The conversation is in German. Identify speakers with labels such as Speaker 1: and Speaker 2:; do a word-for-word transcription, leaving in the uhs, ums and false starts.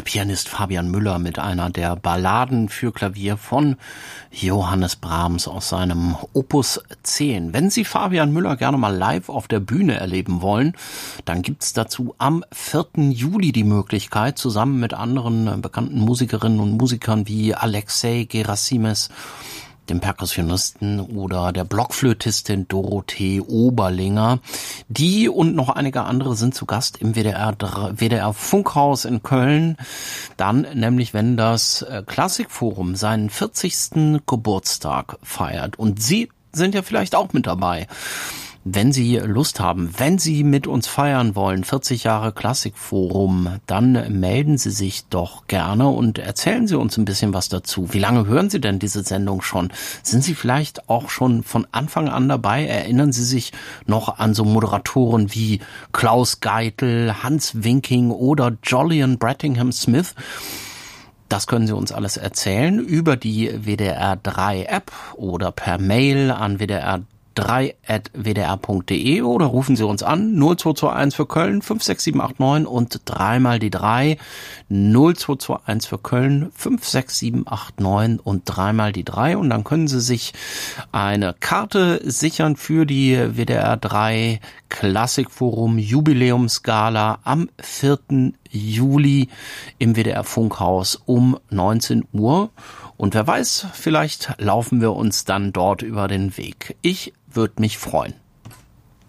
Speaker 1: Pianist Fabian Müller mit einer der Balladen für Klavier von Johannes Brahms aus seinem Opus zehn. Wenn Sie Fabian Müller gerne mal live auf der Bühne erleben wollen, dann gibt's dazu am vierten Juli die Möglichkeit, zusammen mit anderen bekannten Musikerinnen und Musikern wie Alexei Gerasimes, dem Perkussionisten, oder der Blockflötistin Dorothee Oberlinger. Die und noch einige andere sind zu Gast im W D R, W D R Funkhaus in Köln. Dann nämlich, wenn das Klassikforum seinen vierzigsten Geburtstag feiert. Und Sie sind ja vielleicht auch mit dabei. Wenn Sie Lust haben, wenn Sie mit uns feiern wollen, vierzig Jahre Klassikforum, dann melden Sie sich doch gerne und erzählen Sie uns ein bisschen was dazu. Wie lange hören Sie denn diese Sendung schon? Sind Sie vielleicht auch schon von Anfang an dabei? Erinnern Sie sich noch an so Moderatoren wie Klaus Geitel, Hans Winking oder Jolyon Brettingham Smith? Das können Sie uns alles erzählen über die W D R drei App oder per Mail an w d r drei at w d r punkt d e oder rufen Sie uns an null zwei zwei eins für Köln fünf sechs sieben acht neun und dreimal die drei, null zwei zwei eins für Köln fünf sechs sieben acht neun und dreimal die drei, und dann können Sie sich eine Karte sichern für die W D R drei Klassikforum Jubiläumsgala am vierten Juli im W D R Funkhaus um neunzehn Uhr. Und wer weiß, vielleicht laufen wir uns dann dort über den Weg. Ich würde mich freuen.